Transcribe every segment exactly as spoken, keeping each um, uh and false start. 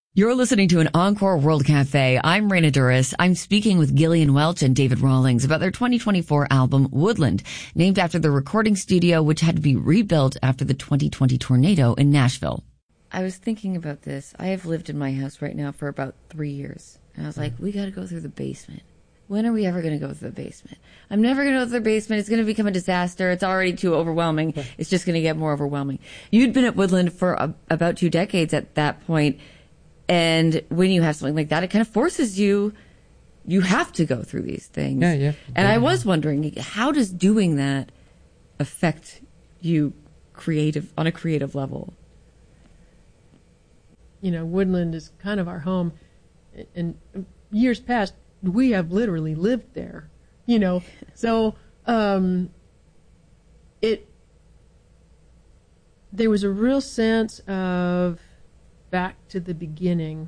You're listening to an Encore World Cafe. I'm Raina Duras. I'm speaking with Gillian Welch and David Rawlings about their twenty twenty-four album, Woodland, named after the recording studio, which had to be rebuilt after the twenty twenty tornado in Nashville. I was thinking about this. I have lived in my house right now for about three years. And I was like, we got to go through the basement. When are we ever going to go through the basement? I'm never going to go through the basement. It's going to become a disaster. It's already too overwhelming. It's just going to get more overwhelming. You'd been at Woodland for a, about two decades at that point. And when you have something like that, it kind of forces you, you have to go through these things. Yeah, yeah. And yeah. I was wondering, how does doing that affect you creative on a creative level? You know, Woodland is kind of our home. And years past, we have literally lived there, you know. So um, it there was a real sense of back to the beginning.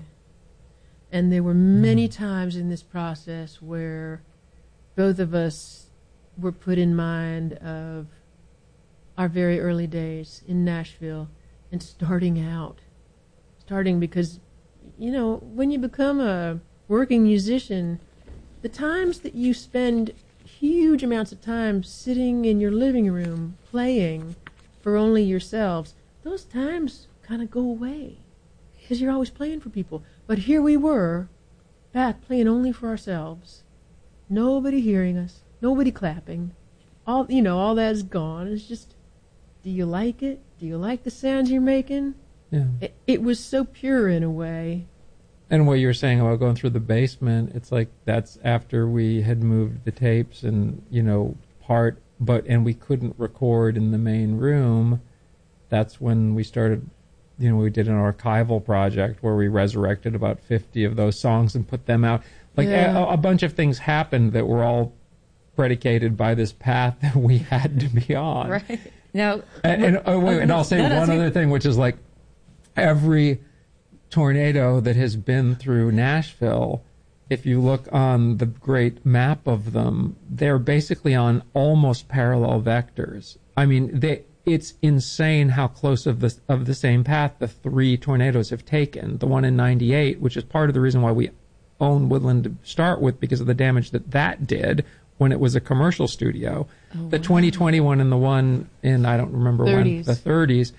And there were many mm. times in this process where both of us were put in mind of our very early days in Nashville and starting out. Starting because, you know, when you become a working musician, the times that you spend huge amounts of time sitting in your living room playing for only yourselves, those times kind of go away. Because you're always playing for people. But here we were, back playing only for ourselves. Nobody hearing us. Nobody clapping. All you know, all that's gone. It's just, do you like it? Do you like the sounds you're making? Yeah. It, it was so pure in a way. And what you were saying about going through the basement, it's like that's after we had moved the tapes and, you know, part, but, and we couldn't record in the main room. That's when we started. You know, we did an archival project where we resurrected about fifty of those songs and put them out. Like yeah. a, a bunch of things happened that were all predicated by this path that we had to be on. Right. Now, and, and, oh, wait, oh, and I'll say no, one other thing, which is like every tornado that has been through Nashville, if you look on the great map of them, they're basically on almost parallel vectors. I mean, they... It's insane how close of the of the same path the three tornadoes have taken. The one in ninety-eight, which is part of the reason why we own Woodland to start with, because of the damage that that did when it was a commercial studio. Oh, the wow. twenty twenty-one and the one in, I don't remember thirties. when, the thirties,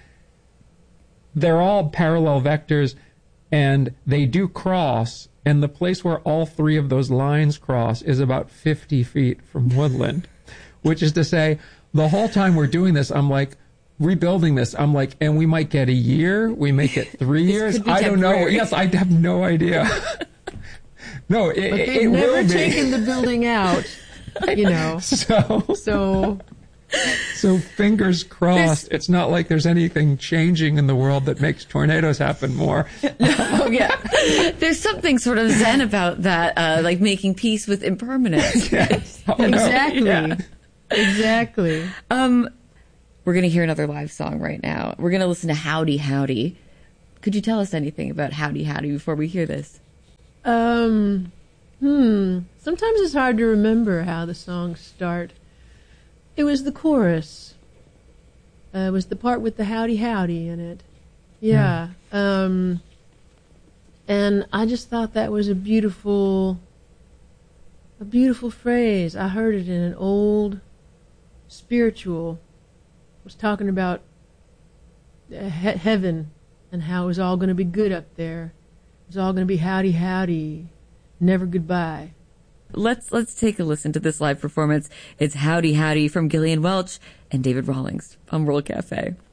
they're all parallel vectors, and they do cross, and the place where all three of those lines cross is about fifty feet from Woodland, which is to say, the whole time we're doing this, I'm like, rebuilding this, I'm like, and we might get a year, we may get three years, I don't know. Yes, I have no idea. No, it, but they've it never will be. taken the building out, you know. So, so, so fingers crossed. There's, it's not like there's anything changing in the world that makes tornadoes happen more. Oh yeah, there's something sort of zen about that, uh, like making peace with impermanence. Yes. Oh, exactly. No. Yeah. Exactly. Um, we're going to hear another live song right now. We're going to listen to Howdy Howdy. Could you tell us anything about Howdy Howdy before we hear this? Um, hmm. Sometimes it's hard to remember how the songs start. It was the chorus. Uh, it was the part with the howdy howdy in it. Yeah. yeah. Um, and I just thought that was a beautiful, a beautiful phrase. I heard it in an old spiritual. It was talking about he- heaven and how it was all going to be good up there. It was all going to be howdy howdy, never goodbye. Let's let's take a listen to this live performance. It's Howdy Howdy from Gillian Welch and David Rawlings on World Cafe.